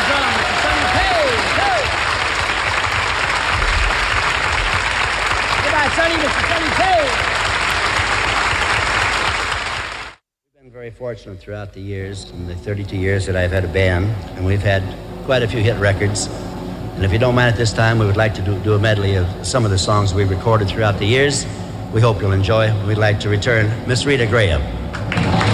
drum, Mr. Sonny Page. Hey! Goodbye, Sonny, Mr. Sonny Page. We've been very fortunate throughout the years, in the 32 years that I've had a band, and we've had quite a few hit records. And if you don't mind at this time, we would like to do a medley of some of the songs we recorded throughout the years. We hope you'll enjoy. We'd like to return Miss Rita Graham.